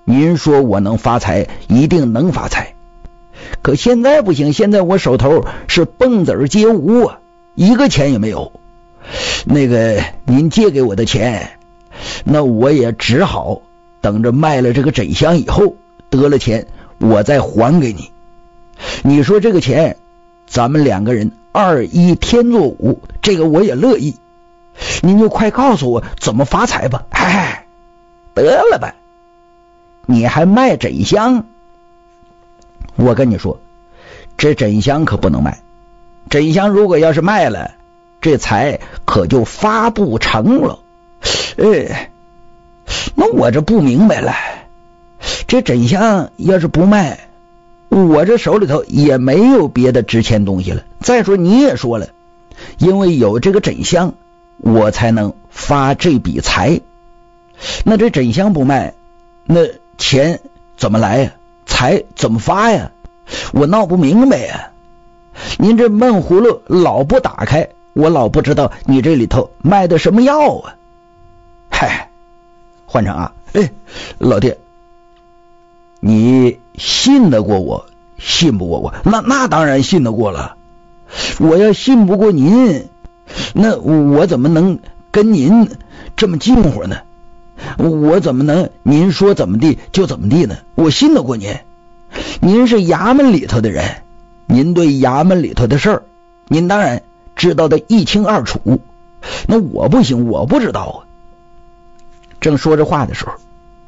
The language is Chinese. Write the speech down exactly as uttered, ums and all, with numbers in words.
您说我能发财，一定能发财。可现在不行，现在我手头是蹦子皆无啊，一个钱也没有。那个您借给我的钱，那我也只好等着卖了这个枕香以后得了钱，我再还给你。你说这个钱咱们两个人二一天作五，这个我也乐意。您就快告诉我怎么发财吧。哎，得了吧，你还卖枕香？我跟你说，这枕香可不能卖。枕香如果要是卖了，这财可就发不成了。哎，那我这不明白了，这枕香要是不卖，我这手里头也没有别的值钱东西了。再说你也说了，因为有这个枕香，我才能发这笔财。那这枕香不卖，那钱怎么来呀？财怎么发呀？我闹不明白呀。您这闷葫芦老不打开，我老不知道你这里头卖的什么药啊。嗨，换成啊，哎，老弟，你信得过我，信不过我？那那当然信得过了。我要信不过您，那我怎么能跟您这么近乎呢？我怎么能您说怎么地就怎么地呢？我信得过您，您是衙门里头的人，您对衙门里头的事儿，您当然知道的一清二楚。那我不行，我不知道啊。正说着话的时候，